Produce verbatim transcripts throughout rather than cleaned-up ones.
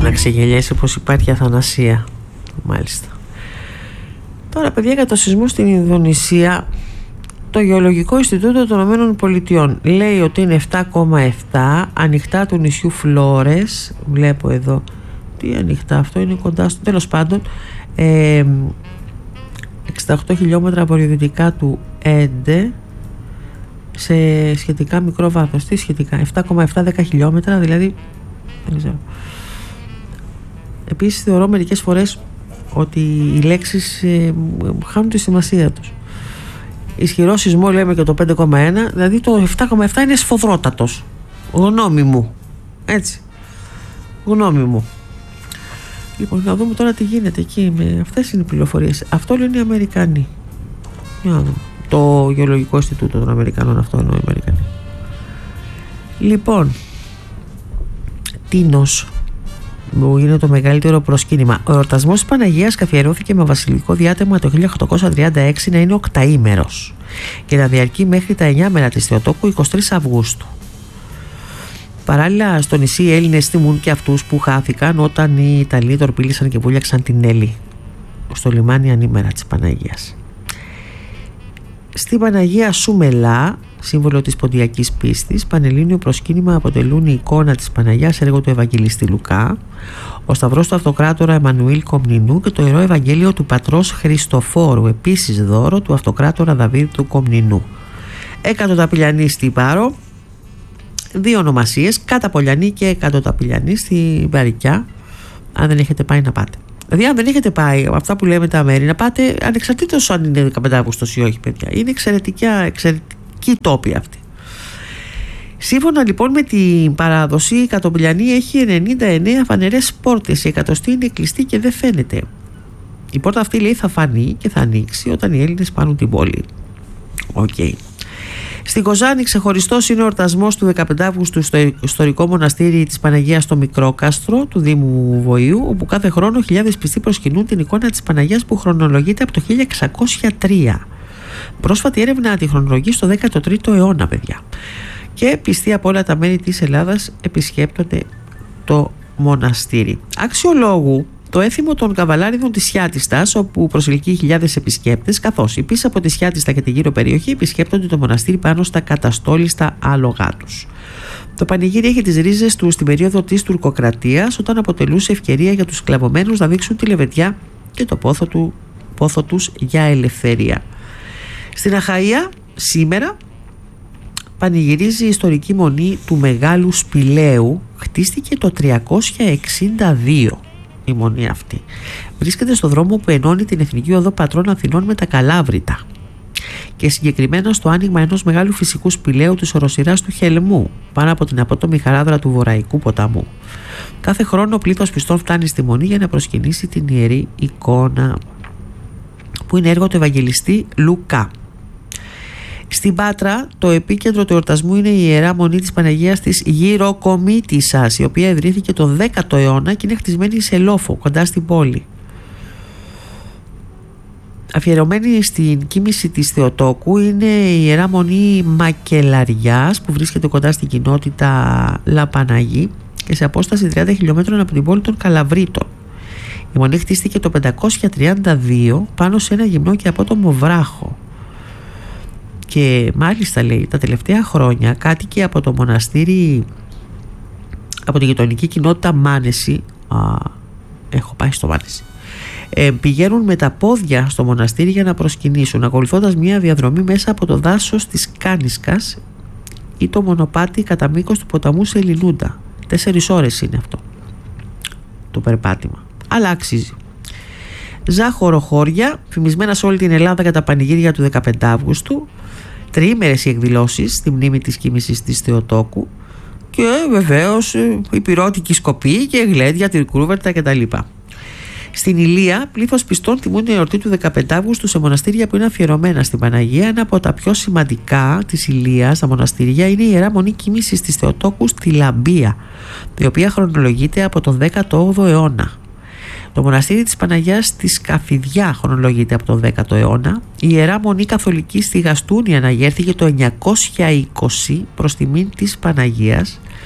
να ξεγελιέσει πως υπάρχει αθανασία. Μάλιστα. Τώρα, παιδιά, για το σεισμό στην Ινδονησία, το Γεωλογικό Ινστιτούτο των Ηνωμένων Πολιτειών λέει ότι είναι επτά κόμμα επτά, ανοιχτά του νησιού Φλόρες. Βλέπω εδώ τι ανοιχτά, αυτό είναι κοντά στο, τέλος πάντων, ε, εξήντα οκτώ χιλιόμετρα βορειοδυτικά του Έντε, σε σχετικά μικρό βάθος. Τι σχετικά, επτά κόμμα επτά, δέκα χιλιόμετρα, δηλαδή δεν ξέρω. Επίσης θεωρώ μερικές φορές ότι οι λέξεις ε, χάνουν τη σημασία τους. Ισχυρό σεισμό λέμε και το πέντε κόμμα ένα, δηλαδή το επτά κόμμα επτά είναι σφοδρότατος. Γνώμη μου. Έτσι. Γνώμη μου. Λοιπόν, να δούμε τώρα τι γίνεται εκεί. Με... Αυτές είναι οι πληροφορίες. Αυτό λένε οι Αμερικανοί. Για να δούμε. Το Γεωλογικό Ινστιτούτο των Αμερικανών, αυτό εννοώ οι Αμερικανοί. Λοιπόν, Τίνος, που είναι το μεγαλύτερο προσκύνημα. Ο εορτασμός της Παναγίας καθιερώθηκε με βασιλικό διάταγμα το χίλια οκτακόσια τριάντα έξι να είναι οκταήμερος και να διαρκεί μέχρι τα εννιά μέρα της Θεοτόκου, εικοστή τρίτη Αυγούστου. Παράλληλα, στο νησί οι Έλληνες τιμούν και αυτούς που χάθηκαν όταν οι Ιταλοί τορπίλησαν και βούλιαξαν την Έλλη στο λιμάνι ανήμερα της Παναγίας. Στην Παναγία Σούμελα, σύμβολο της ποντιακής πίστης, πανελλήνιο προσκύνημα αποτελούν η εικόνα της Παναγιάς, έργο του Ευαγγελιστή Λουκά, ο σταυρός του Αυτοκράτορα Εμμανουήλ Κομνηνού και το Ιερό Ευαγγέλιο του Πατρός Χριστοφόρου, επίσης δώρο του Αυτοκράτορα Δαβίδ του Κομνηνού. Εκατοταπηλιανή στην Πάρο, δύο ονομασίες, Καταπολιανή και Εκατοταπηλιανή στην Παρικιά, αν δεν έχετε πάει να πάτε. Δηλαδή, αν δεν έχετε πάει από αυτά που λέμε τα μέρη, να πάτε ανεξαρτήτως αν είναι δεκαπέντε Αυγούστου ή όχι, παιδιά. Είναι εξαιρετικά, εξαιρετική τόπη αυτή. Σύμφωνα λοιπόν με την παράδοση, η Κατοπηλιανή έχει ενενήντα εννέα φανερές πόρτες. Η εκατοστή είναι κλειστή και δεν φαίνεται. Η πόρτα αυτή, λέει, θα φανεί και θα ανοίξει όταν οι Έλληνες πάρουν την πόλη. Οκ. Okay. Στην Κοζάνη, ξεχωριστός είναι ο εορτασμός του δεκαπέντε Αυγούστου στο ιστορικό μοναστήρι της Παναγίας στο Μικρόκαστρο του Δήμου Βοηού, όπου κάθε χρόνο χιλιάδες πιστοί προσκυνούν την εικόνα της Παναγιάς που χρονολογείται από το χίλια εξακόσια τρία. Πρόσφατη έρευνα τη χρονολογεί στο δέκατο τρίτο αιώνα, παιδιά. Και πιστοί από όλα τα μέρη της Ελλάδας επισκέπτονται το μοναστήρι. Αξιολόγου το έθιμο των καβαλάριδων της Σιάτιστας, όπου προσελκύει χιλιάδες επισκέπτες, καθώς οι πίσω από τη Σιάτιστα και τη γύρω περιοχή επισκέπτονται το μοναστήρι πάνω στα καταστόλιστα άλογά τους. Το πανηγύρι έχει τις ρίζες του στην περίοδο της τουρκοκρατίας, όταν αποτελούσε ευκαιρία για τους σκλαβωμένους να δείξουν τη λεβεδιά και το πόθο, του, πόθο τους για ελευθερία. Στην Αχαΐα σήμερα πανηγυρίζει η ιστορική μονή του Μεγάλου Σπηλαίου. Χτίστηκε το τριακόσια εξήντα δύο η μονή αυτή. Βρίσκεται στο δρόμο που ενώνει την Εθνική Οδό Πατρών Αθηνών με τα Καλάβρητα και συγκεκριμένα στο άνοιγμα ενός μεγάλου φυσικού σπηλαίου της οροσειράς του Χελμού πάνω από την απότομη χαράδρα του Βορραϊκού ποταμού. Κάθε χρόνο πλήθος πιστών φτάνει στη μονή για να προσκυνήσει την ιερή εικόνα, που είναι έργο του Ευαγγελιστή Λουκά. Στην Πάτρα, το επίκεντρο του εορτασμού είναι η Ιερά Μονή της Παναγίας της Γυροκομήτισσας, η οποία ιδρύθηκε το δέκατο αιώνα και είναι χτισμένη σε λόφο κοντά στην πόλη. Αφιερωμένη στην κοίμηση της Θεοτόκου είναι η Ιερά Μονή Μακελαριάς, που βρίσκεται κοντά στην κοινότητα Λαπαναγή και σε απόσταση τριάντα χιλιόμετρων από την πόλη των Καλαβρίτων. Η μονή χτίστηκε το πεντακόσια τριάντα δύο πάνω σε ένα γυμνό και απότομο βράχο. Και μάλιστα, λέει, τα τελευταία χρόνια κάτοικοι από το μοναστήρι, από τη γειτονική κοινότητα Μάνεση, α, έχω πάει στο Μάνεση, ε, πηγαίνουν με τα πόδια στο μοναστήρι για να προσκυνήσουν, ακολουθώντας μια διαδρομή μέσα από το δάσος της Κάνισκας ή το μονοπάτι κατά μήκος του ποταμού Σελινούντα. Τέσσερις ώρες είναι αυτό το περπάτημα, αλλά αξίζει. Ζάχοροχώρια, φημισμένα σε όλη την Ελλάδα για τα πανηγύρια του δεκαπέντε Αυγούστου. Τριήμερες οι εκδηλώσεις στη μνήμη της κοίμησης της Θεοτόκου και βεβαίως υπηρώτικη σκοπή και γλέντια, τυρκρούβερτα κτλ. Στην Ηλία, πλήθος πιστών τιμούν την εορτή του δεκαπέντε Αυγούστου σε μοναστήρια που είναι αφιερωμένα στην Παναγία. Ένα από τα πιο σημαντικά της Ηλίας, τα μοναστήρια, είναι η Ιερά Μονή Κοίμησης της Θεοτόκου στη Λαμπία, η οποία χρονολογείται από τον δέκατο όγδοο αιώνα. Το μοναστήρι της Παναγιάς της Καφιδιά χρονολογείται από τον δέκατο αιώνα. Η Ιερά Μονή Καθολική στη Γαστούνη αναγέρθηκε το εννιακόσια είκοσι προς τιμήν της Παναγίας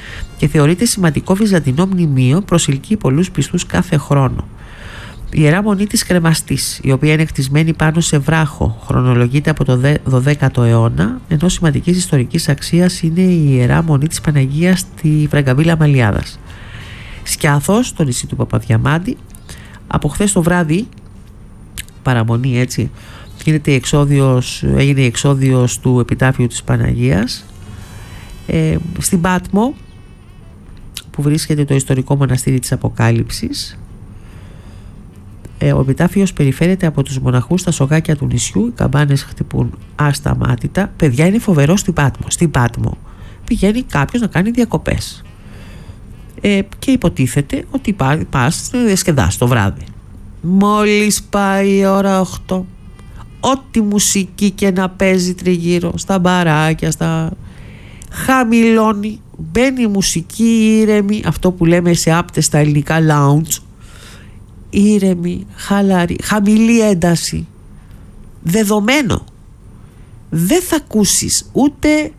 και θεωρείται σημαντικό βυζαντινό μνημείο, προσελκύει πολλούς πιστούς κάθε χρόνο. Η Ιερά Μονή της Κρεμαστής, η οποία είναι κτισμένη πάνω σε βράχο, χρονολογείται από το δωδέκατο αιώνα, ενώ σημαντικής ιστορικής αξίας είναι η Ιερά Μονή της Παναγίας στη Φραγκαβίλα Μαλιάδας. Σκιάθος, το νησί του Παπαδιαμάντη, από χθες το βράδυ, παραμονή έτσι, γίνεται η εξόδιος, έγινε η εξόδιος του επιτάφιου της Παναγίας. Ε, στην Πάτμο, που βρίσκεται το ιστορικό μοναστήρι της Αποκάλυψης, ε, ο επιτάφιος περιφέρεται από τους μοναχούς στα σογάκια του νησιού, οι καμπάνες χτυπούν ασταμάτητα. Παιδιά, είναι φοβερό στην Πάτμο. Στην Πάτμο πηγαίνει κάποιος να κάνει διακοπές, ε, και υποτίθεται ότι πά, πας να διασκεδάσεις το βράδυ. Μόλις πάει η ώρα οκτώ, ό,τι μουσική και να παίζει τριγύρω, στα μπαράκια, στα... χαμηλώνει, μπαίνει η μουσική ήρεμη, αυτό που λέμε σε άπτες στα ελληνικά lounge, ήρεμη, χαλαρή, χαμηλή ένταση, δεδομένο. Δεν θα ακούσεις ούτε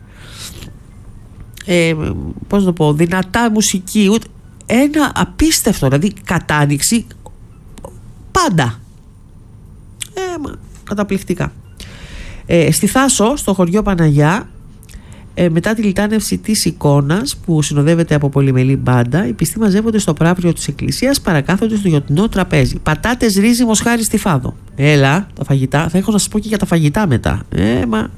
ε, πώς να το πω, δυνατά μουσική, ούτε ένα απίστευτο, δηλαδή κατάνοιξη πάντα, ε, μα, καταπληκτικά. ε, στη Θάσο, στο χωριό Παναγιά, ε, μετά τη λιτάνευση της εικόνας που συνοδεύεται από πολυμελή μπάντα, οι πιστοί μαζεύονται στο πράβριο της εκκλησίας, παρακάθονται στο γιορτινό τραπέζι. Πατάτες, ρύζι, μοσχάρι, στιφάδο. Έλα, τα φαγητά, θα έχω να σας πω και για τα φαγητά μετά. ε, μα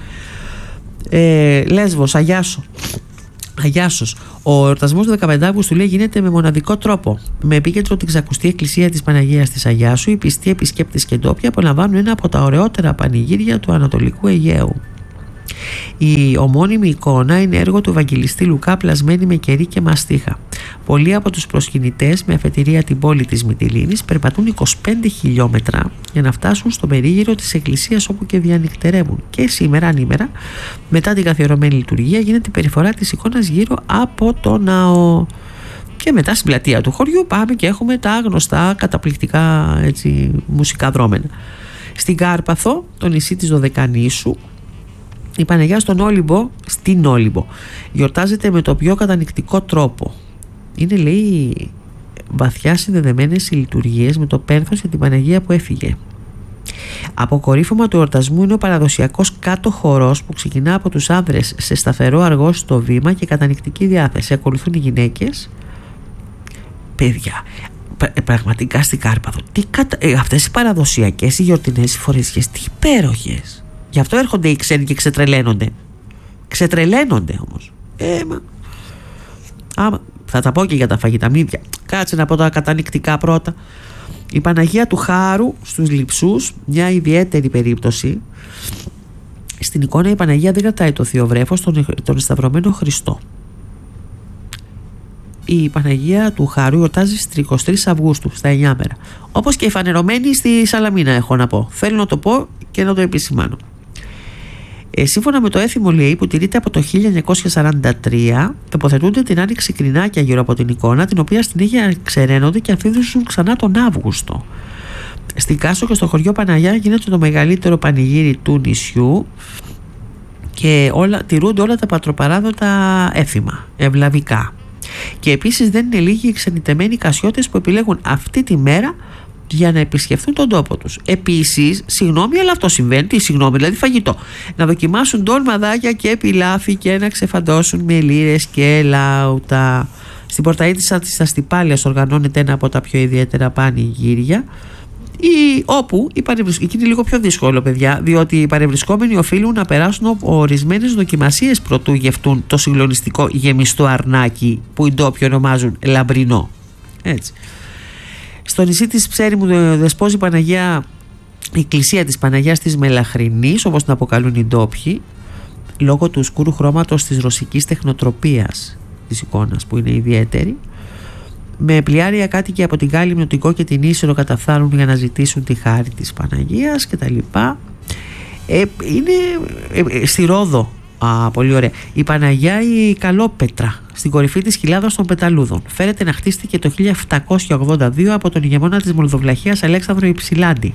ε, Λέσβος, Αγιάσο Αγιάσος. Ο εορτασμός του δεκαπέντε Αυγούστου, λέει, γίνεται με μοναδικό τρόπο. Με επίκεντρο την ξακουστή εκκλησία της Παναγίας της Αγιάσου, οι πιστοί επισκέπτες και ντόπιοι απολαμβάνουν ένα από τα ωραιότερα πανηγύρια του Ανατολικού Αιγαίου. Η ομώνυμη εικόνα είναι έργο του Ευαγγελιστή Λουκά, πλασμένη με κερί και μαστίχα. Πολλοί από τους προσκυνητές, με αφετηρία την πόλη της Μυτιλήνης, περπατούν είκοσι πέντε χιλιόμετρα για να φτάσουν στο περίγυρο της εκκλησίας, όπου και διανυκτερεύουν. Και σήμερα ανήμερα, μετά την καθιερωμένη λειτουργία, γίνεται η περιφορά της εικόνας γύρω από το ναό. Και μετά στην πλατεία του χωριού πάμε και έχουμε τα γνωστά καταπληκτικά, έτσι, μουσικά δρόμενα. Στην Κάρπαθο, το νησί της Δωδεκανήσου, η Παναγιά στον Όλυμπο, στην Όλυμπο, γιορτάζεται με το πιο κατανυκτικό τρόπο. Είναι, λέει, βαθιά συνδεδεμένες οι λειτουργίες με το πένθος για την Παναγία που έφυγε. Αποκορύφωμα του εορτασμού είναι ο παραδοσιακός κάτω χορός που ξεκινά από τους άνδρες σε σταθερό αργό στο βήμα και κατανυκτική διάθεση. Ακολουθούν οι γυναίκες. Παιδιά, πραγματικά στην Κάρπαθο, τι κατα... ε, αυτές οι παραδοσιακές, οι γιορτινές φορεσιές, τι υπέροχες. Γι' αυτό έρχονται οι ξένοι και ξετρελαίνονται. Ξετρελαίνονται όμως. Ε, μα... Άμα, θα τα πω και για τα φαγητά. Μην... Κάτσε να πω τα κατανυκτικά πρώτα. Η Παναγία του Χάρου στους Λειψούς, μια ιδιαίτερη περίπτωση. Στην εικόνα η Παναγία δεν κρατάει το θείο βρέφος, τον, τον σταυρωμένο Χριστό. Η Παναγία του Χάρου γιορτάζει στις είκοσι τρεις Αυγούστου, στα εννιά μέρα. Όπως και η φανερωμένη στη Σαλαμίνα, έχω να πω. Θέλω να το πω και να το επισημάνω. Ε, σύμφωνα με το έθιμο, λέει, που τηρείται από το χίλια εννιακόσια σαράντα τρία, τοποθετούνται την άνοιξη κρινάκια γύρω από την εικόνα, την οποία συνέχεια ξεραίνονται και αφήνουν ξανά τον Αύγουστο. Στην Κάσο και στο χωριό Παναγιά γίνεται το μεγαλύτερο πανηγύρι του νησιού και όλα, τηρούνται όλα τα πατροπαράδοτα έθιμα, ευλαβικά. Και επίσης δεν είναι λίγοι οι ξενιτεμένοι κασιώτες που επιλέγουν αυτή τη μέρα για να επισκεφθούν τον τόπο τους. Επίσης, συγγνώμη, αλλά αυτό συμβαίνει. Τι συγγνώμη, δηλαδή φαγητό. Να δοκιμάσουν ντόλμαδάκια και πιλάφι και να ξεφαντώσουν με λίρες και λάουτα. Στην Πορταΐτισσα της Αστυπάλειας οργανώνεται ένα από τα πιο ιδιαίτερα πανηγύρια, ή όπου οι παρευρισκόμενοι, είναι λίγο πιο δύσκολο, παιδιά, διότι οι παρευρισκόμενοι οφείλουν να περάσουν ορισμένες δοκιμασίες προτού γευτούν το συγκλονιστικό γεμιστό αρνάκι που οι ντόπιοι ονομάζουν λαμπρινό. Έτσι. Στο νησί της Ψέριμου δεσπόζει η Παναγία, η εκκλησία της Παναγιάς της Μελαχρινής, όπως την αποκαλούν οι ντόπιοι, λόγω του σκούρου χρώματος της ρωσικής τεχνοτροπίας της εικόνας, που είναι ιδιαίτερη. Με πλοιάρια κάτοικοι από την Κάλυμνο, την Κό και την Ίσυρο καταφθάνουν για να ζητήσουν τη χάρη της Παναγίας κτλ. Ε, είναι ε, στη Ρόδο, α, πολύ ωραία, η Παναγιά η Καλόπετρα, στην κορυφή της κοιλάδας των Πεταλούδων. Φέρεται να χτίστηκε το χίλια επτακόσια ογδόντα δύο από τον ηγεμόνα της Μολδοβλαχίας Αλέξανδρο Υψηλάντη.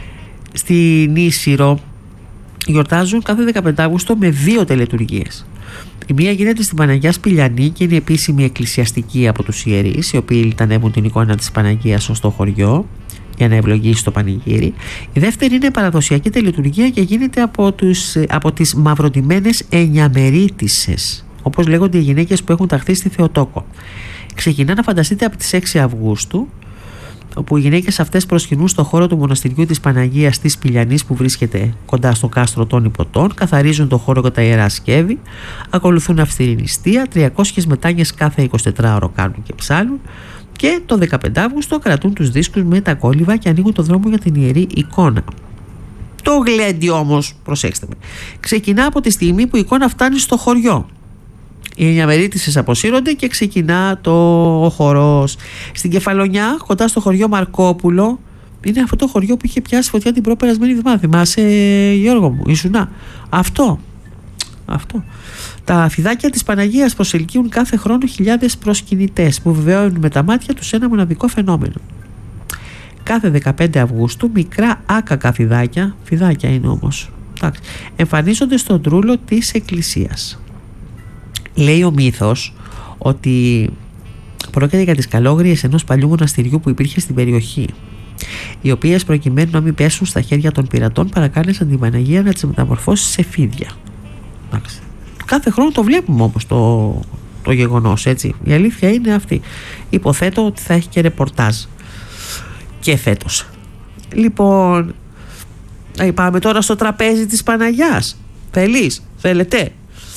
Στην Ίσυρο γιορτάζουν κάθε δεκαπέντε Αυγούστου με δύο τελετουργίες. Η μία γίνεται στην Παναγιά Σπηλιανή και είναι επίσημη εκκλησιαστική από τους ιερείς, οι οποίοι λιτανεύουν την εικόνα της Παναγίας στο χωριό για να ευλογήσει το πανηγύρι. Η δεύτερη είναι παραδοσιακή τελετουργία και γίνεται από, τους, από τις μαυροντημένες εννιαμερίτισσες, όπως λέγονται οι γυναίκες που έχουν ταχθεί στη Θεοτόκο. Ξεκινά, να φανταστείτε, από τις έξι Αυγούστου, όπου οι γυναίκες αυτές προσκυνούν στο χώρο του μοναστηριού της Παναγίας της Σπηλιανής, που βρίσκεται κοντά στο κάστρο των Υποτών, καθαρίζουν το χώρο για τα ιερά σκεύη, ακολουθούν αυστηρή νηστεία, τριακόσιες μετάνιες κάθε εικοσιτετράωρο κάνουν και ψάλουν, και το δεκαπέντε Αυγούστου κρατούν τους δίσκους με τα κόλληβα και ανοίγουν το δρόμο για την ιερή εικόνα. Το γλέντι όμως, προσέξτε με, ξεκινά από τη στιγμή που η εικόνα φτάνει στο χωριό. Οι εννιαμερίτισσες αποσύρονται και ξεκινά το χορός. Στην Κεφαλονιά, κοντά στο χωριό Μαρκόπουλο, είναι αυτό το χωριό που είχε πιάσει φωτιά την προπερασμένη εβδομάδα. Θυμάσαι, Γιώργο μου, ήσουνα? Αυτό. Αυτό. Τα φιδάκια της Παναγίας προσελκύουν κάθε χρόνο χιλιάδες προσκυνητές που βεβαιώνουν με τα μάτια τους ένα μοναδικό φαινόμενο. Κάθε δεκαπέντε Αυγούστου μικρά άκακα φιδάκια, φιδάκια είναι όμως, εντάξει, εμφανίζονται στον τρούλο της εκκλησίας. Λέει ο μύθος ότι πρόκειται για τις καλόγριες ενός παλιού μοναστηριού που υπήρχε στην περιοχή, οι οποίες, προκειμένου να μην πέσουν στα χέρια των πειρατών, παρακάλεσαν την Παναγία να τις μεταμορφώσει σε φίδια. Εντάξει. Κάθε χρόνο το βλέπουμε όμως το, το γεγονός, έτσι. Η αλήθεια είναι αυτή. Υποθέτω ότι θα έχει και ρεπορτάζ και φέτος. Λοιπόν, πάμε τώρα στο τραπέζι της Παναγιάς. Θέλεις, θέλετε?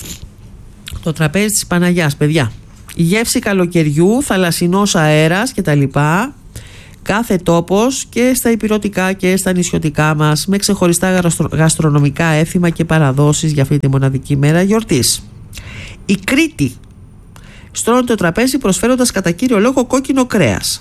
Το τραπέζι της Παναγιάς, παιδιά. Η γεύση καλοκαιριού, θαλασσινός αέρας κτλ. Κάθε τόπος, και στα ηπειρωτικά και στα νησιωτικά μας, με ξεχωριστά γαστρονομικά έθιμα και παραδόσεις για αυτή τη μοναδική μέρα γιορτής. Η Κρήτη στρώνει το τραπέζι προσφέροντας κατά κύριο λόγο κόκκινο κρέας.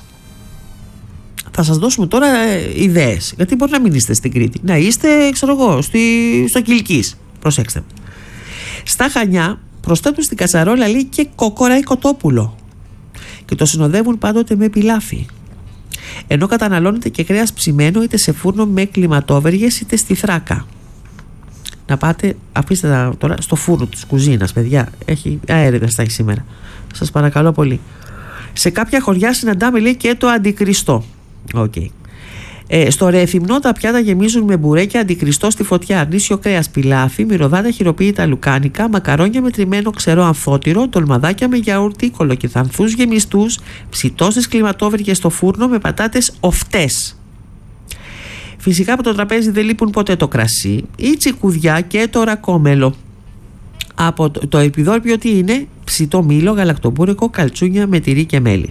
Θα σας δώσουμε τώρα ε, ιδέες, γιατί μπορεί να μην είστε στην Κρήτη, να είστε, ξέρω εγώ, στη, στο Κιλκής. Προσέξτε. Στα Χανιά προσθέτουν στην κατσαρόλα, λέει, και κόκορα ή κοτόπουλο και το συνοδεύουν πάντοτε με πιλάφι. Ενώ καταναλώνεται και κρέας ψημένο είτε σε φούρνο με κλιματόβεργες είτε στη θράκα. Να πάτε, αφήστε τα τώρα στο φούρνο της κουζίνας, παιδιά. Έχει αέριδες θα έχει σήμερα. Σας παρακαλώ πολύ. Σε κάποια χωριά συναντάμε, λέει, και το αντικριστό. Okay. Ε, στο Ρέθυμνο τα πιάτα γεμίζουν με μπουρέκια αντικριστό στη φωτιά, αρνίσιο κρέας πιλάφι, μυρωδάτα χειροποίητα λουκάνικα, μακαρόνια με τριμμένο ξερό αμφώτυρο, τολμαδάκια με γιαούρτι, κολοκυθανθούς γεμιστούς, ψητώσεις κλιματόβεργες στο φούρνο με πατάτες οφτές. Φυσικά από το τραπέζι δεν λείπουν ποτέ το κρασί, η τσικουδιά και το ρακόμελο. Από το, το επιδόρπιο τι είναι? Ψητό μήλο, γαλακτομπούρικο, καλτσούνια με τυρί και μέλι.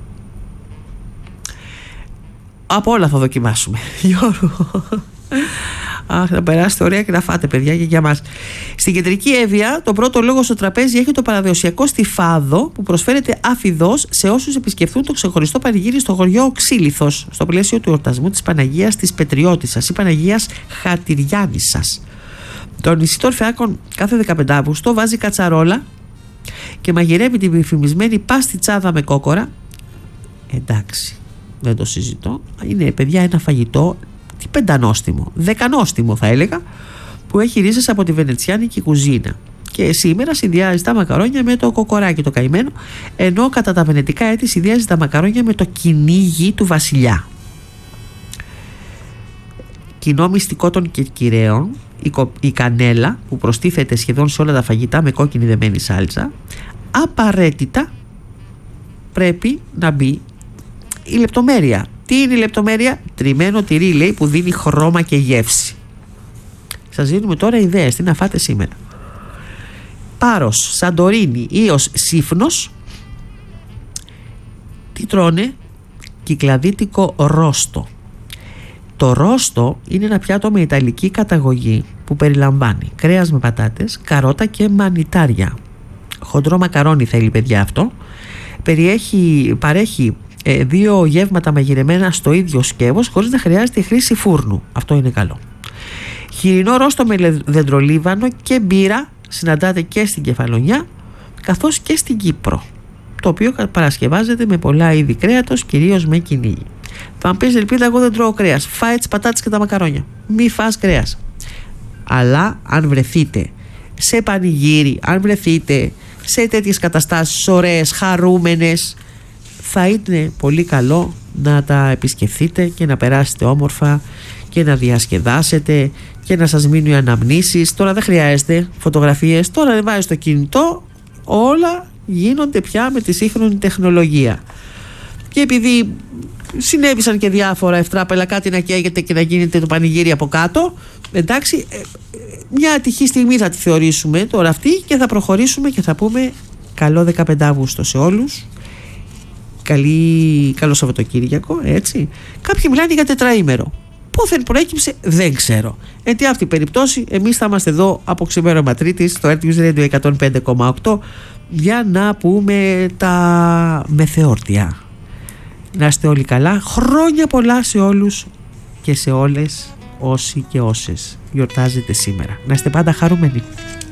Από όλα θα δοκιμάσουμε. Γιώργο, αχ, θα περάσετε ωραία και να φάτε, παιδιά, και για μας. Στην κεντρική Εύβοια, το πρώτο λόγο στο τραπέζι έχει το παραδοσιακό στιφάδο που προσφέρεται αφιδώς σε όσους επισκεφθούν το ξεχωριστό πανηγύρι στο χωριό Οξύλιθος, στο πλαίσιο του εορτασμού της Παναγίας της Πετριώτισσας ή Παναγίας Χατηριάνισσας. Το νησί των Φεάκων κάθε δεκαπέντε Αυγούστου βάζει κατσαρόλα και μαγειρεύει την επιφημισμένη πάστιτσάδα με κόκορα. Εντάξει, δεν το συζητώ. Είναι, παιδιά, ένα φαγητό τι πεντανόστιμο, δεκανόστιμο θα έλεγα, που έχει ρίζες από τη βενετσιάνικη κουζίνα. Και σήμερα συνδυάζει τα μακαρόνια με το κοκοράκι το καημένο, ενώ κατά τα βενετικά έτη συνδυάζει τα μακαρόνια με το κυνήγι του βασιλιά. Κοινό μυστικό των κερκυραίων, η, η κανέλα που προστίθεται σχεδόν σε όλα τα φαγητά με κόκκινη δεμένη σάλτσα, απαραίτητα πρέπει να μπει η λεπτομέρεια. Τι είναι η λεπτομέρεια? Τριμμένο τυρί, λέει, που δίνει χρώμα και γεύση. Σας δίνουμε τώρα ιδέες τι να φάτε σήμερα. Πάρος, Σαντορίνη, Ίος, Σύφνος. Τι τρώνε? Κυκλαδίτικο ρόστο. Το ρόστο είναι ένα πιάτο με ιταλική καταγωγή που περιλαμβάνει κρέας με πατάτες, καρότα και μανιτάρια. Χοντρό μακαρόνι θέλει, παιδιά, αυτό. Περιέχει, παρέχει ε, δύο γεύματα μαγειρεμένα στο ίδιο σκεύος χωρίς να χρειάζεται η χρήση φούρνου. Αυτό είναι καλό. Χοιρινό ρόστο με δεντρολίβανο και μπύρα συναντάται και στην Κεφαλονιά καθώς και στην Κύπρο, το οποίο παρασκευάζεται με πολλά είδη κρέατος, κυρίως με κυνήγι. Θα μου πεις, Ελπίδα, εγώ δεν τρώω κρέας. Φάε τις πατάτες και τα μακαρόνια. Μη φας κρέας. Αλλά αν βρεθείτε σε πανηγύρι, αν βρεθείτε σε τέτοιες καταστάσεις ωραίες, χαρούμενες, θα είναι πολύ καλό να τα επισκεφθείτε και να περάσετε όμορφα και να διασκεδάσετε και να σας μείνουν οι αναμνήσεις. Τώρα δεν χρειάζεται φωτογραφίες, τώρα δεν βάζεις το κινητό, όλα γίνονται πια με τη σύγχρονη τεχνολογία. Και επειδή συνέβησαν και διάφορα ευτράπελα, κάτι να καίγεται και να γίνεται το πανηγύρι από κάτω, εντάξει, μια ατυχή στιγμή θα τη θεωρήσουμε τώρα αυτή και θα προχωρήσουμε και θα πούμε καλό δεκαπέντε Αυγούστου σε όλους, καλή, καλό Σαββατοκύριακο, έτσι. Κάποιοι μιλάνε για τετραήμερο. Πόθεν προέκυψε δεν ξέρω. Εν τη αυτή περιπτώσει εμείς θα είμαστε εδώ από ξημέρωμα Τρίτης στο Earth News Radio εκατόν πέντε κόμμα οκτώ για να πούμε τα μεθεόρτια. Να είστε όλοι καλά, χρόνια πολλά σε όλους και σε όλες όσοι και όσες γιορτάζετε σήμερα. Να είστε πάντα χαρούμενοι.